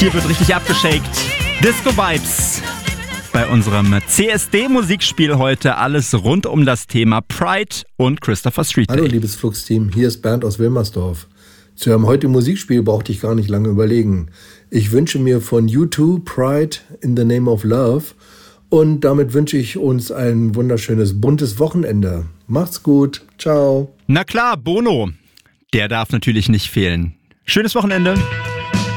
Hier wird richtig abgeshakt. Disco Vibes. Bei unserem CSD-Musikspiel heute alles rund um das Thema Pride und Christopher Street Day. Hallo liebes Flux-Team, hier ist Bernd aus Wilmersdorf. Zu einem heutigen Musikspiel brauchte ich gar nicht lange überlegen. Ich wünsche mir von U2 Pride in the Name of Love und damit wünsche ich uns ein wunderschönes, buntes Wochenende. Macht's gut, ciao. Na klar, Bono. Der darf natürlich nicht fehlen. Schönes Wochenende.